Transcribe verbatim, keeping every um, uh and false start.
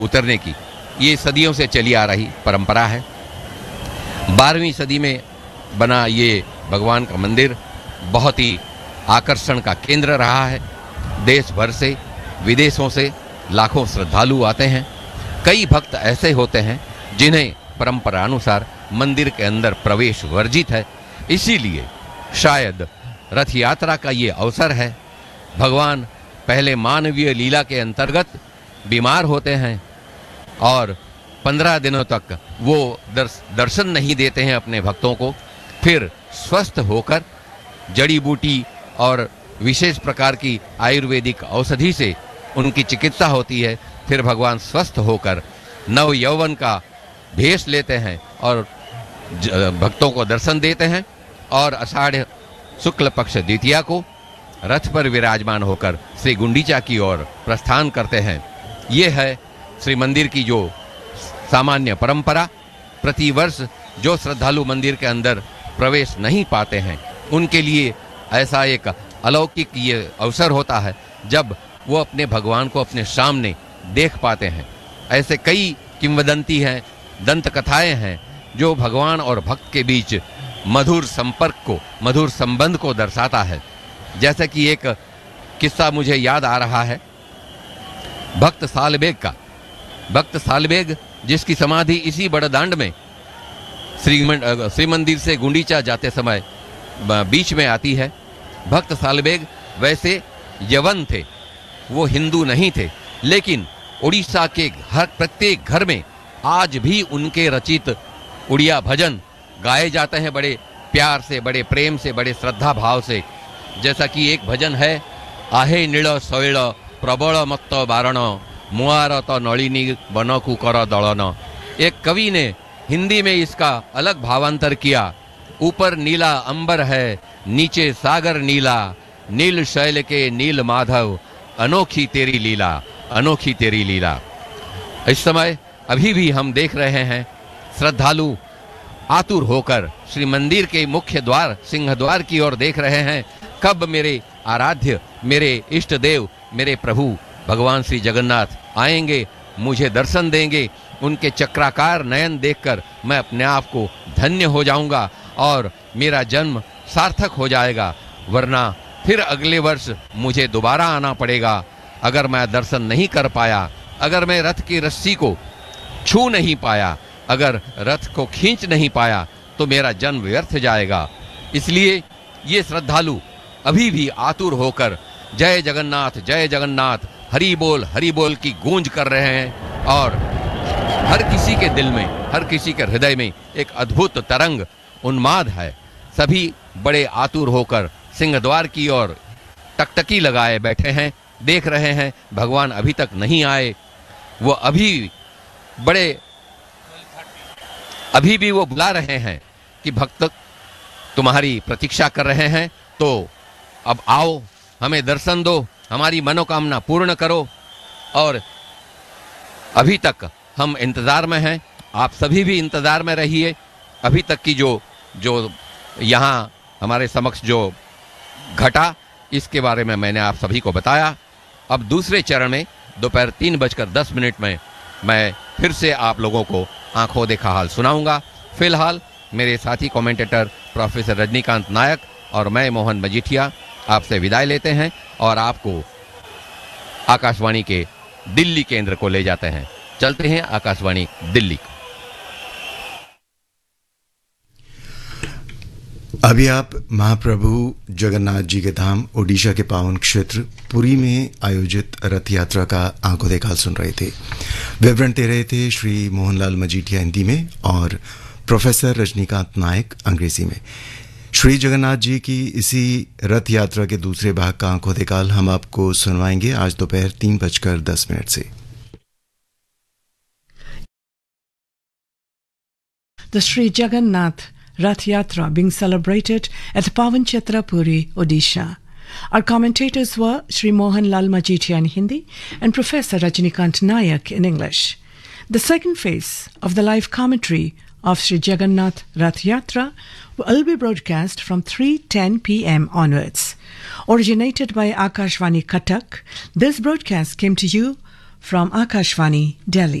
उतरने की ये सदियों से चली आ रही परंपरा है। बारहवीं सदी में बना ये भगवान का मंदिर बहुत ही आकर्षण का केंद्र रहा है। देश भर से, विदेशों से लाखों श्रद्धालु आते हैं। कई भक्त ऐसे होते हैं जिन्हें परंपरानुसार मंदिर के अंदर प्रवेश वर्जित है। इसीलिए शायद रथ यात्रा का ये अवसर है। भगवान पहले मानवीय लीला के अंतर्गत बीमार होते हैं और पंद्रह दिनों तक वो दर्श, दर्शन नहीं देते हैं अपने भक्तों को। फिर स्वस्थ होकर जड़ी बूटी और विशेष प्रकार की आयुर्वेदिक औषधि से उनकी चिकित्सा होती है। फिर भगवान स्वस्थ होकर नव यौवन का भेष लेते हैं और भक्तों को दर्शन देते हैं और आषाढ़ शुक्ल पक्ष द्वितीया को रथ पर विराजमान होकर श्री गुंडीचा की ओर प्रस्थान करते हैं। ये है श्री मंदिर की जो सामान्य परंपरा। प्रतिवर्ष जो श्रद्धालु मंदिर के अंदर प्रवेश नहीं पाते हैं उनके लिए ऐसा एक अलौकिक ये अवसर होता है जब वो अपने भगवान को अपने सामने देख पाते हैं। ऐसे कई किंवदंती हैं, दंत कथाएं हैं जो भगवान और भक्त के बीच मधुर संपर्क को, मधुर संबंध को दर्शाता है। जैसे कि एक किस्सा मुझे याद आ रहा है भक्त सालबेग का। भक्त सालबेग जिसकी समाधि इसी बड़दांड में श्री श्री मंदिर से गुंडीचा जाते समय बीच में आती है। भक्त सालबेग वैसे यवन थे, वो हिंदू नहीं थे, लेकिन उड़ीसा के हर प्रत्येक घर में आज भी उनके रचित उड़िया भजन गाए जाते हैं बड़े प्यार से, बड़े प्रेम से, बड़े श्रद्धा भाव से। जैसा कि एक भजन है, आहे नील शैल प्रबल मत्त बारण मुआर तो नलिनी बन कुकर दलन। एक कवि ने हिंदी में इसका अलग भावांतर किया। ऊपर नीला अंबर है, नीचे सागर नीला, नील शैल के नील माधव, अनोखी तेरी लीला, अनोखी तेरी लीला। इस समय अभी भी हम देख रहे हैं श्रद्धालु आतुर होकर श्री मंदिर के मुख्य द्वार सिंह द्वार की ओर देख रहे हैं। कब मेरे आराध्य, मेरे इष्ट देव, मेरे प्रभु भगवान श्री जगन्नाथ आएंगे, मुझे दर्शन देंगे। उनके चक्राकार नयन देखकर मैं अपने आप को धन्य हो जाऊंगा और मेरा जन्म सार्थक हो जाएगा। वरना फिर अगले वर्ष मुझे दोबारा आना पड़ेगा। अगर मैं दर्शन नहीं कर पाया, अगर मैं रथ की रस्सी को छू नहीं पाया, अगर रथ को खींच नहीं पाया तो मेरा जन्म व्यर्थ जाएगा। इसलिए ये श्रद्धालु अभी भी आतुर होकर जय जगन्नाथ, जय जगन्नाथ, हरि बोल, हरि बोल की गूंज कर रहे हैं। और हर किसी के दिल में, हर किसी के हृदय में एक अद्भुत तरंग उन्माद है। सभी बड़े आतुर होकर सिंह द्वार की ओर टकटकी लगाए बैठे हैं, देख रहे हैं भगवान अभी तक नहीं आए। वो अभी बड़े अभी भी वो बुला रहे हैं कि भक्त तुम्हारी प्रतीक्षा कर रहे हैं, तो अब आओ, हमें दर्शन दो, हमारी मनोकामना पूर्ण करो। और अभी तक हम इंतजार में हैं, आप सभी भी इंतजार में रहिए। अभी तक की जो जो यहाँ हमारे समक्ष जो घटा, इसके बारे में मैंने आप सभी को बताया। अब दूसरे चरण में दोपहर तीन बजकर दस मिनट में मैं फिर से आप लोगों को आंखों देखा हाल सुनाऊंगा। फिलहाल मेरे साथी कमेंटेटर प्रोफेसर रजनीकांत नायक और मैं मोहन मजीठिया आपसे विदाई लेते हैं और आपको आकाशवाणी के दिल्ली केंद्र को ले जाते हैं। चलते हैं आकाशवाणी दिल्ली। अभी आप महाप्रभु जगन्नाथ जी के धाम ओडिशा के पावन क्षेत्र पुरी में आयोजित रथ यात्रा का आंखों देखा हाल सुन रहे थे। विवरण दे रहे थे श्री मोहनलाल मजीठिया हिंदी में और प्रोफेसर रजनीकांत नायक अंग्रेजी में। श्री जगन्नाथ जी की इसी रथ यात्रा के दूसरे भाग का आंखों देकाल हम आपको सुनवाएंगे आज दोपहर तीन बजकर दस मिनट से। The Sri Jagannath Rath Yatra being celebrated at Pavan Chitra Puri, Odisha. Our commentators were Sri Mohan Lal Majithia in Hindi and Professor Rajnikant Nayak in English. The second phase of the live commentary of Sri Jagannath Rath Yatra will be broadcast from three ten p.m. onwards. Originated by Akashvani Katak, this broadcast came to you from Akashvani, Delhi.